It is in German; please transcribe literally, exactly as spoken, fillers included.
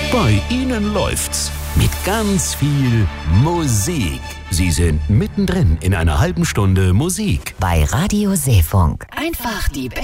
Bei Ihnen läuft's mit ganz viel Musik. Sie sind mittendrin in einer halben Stunde Musik. Bei Radio Seefunk. Einfach die beste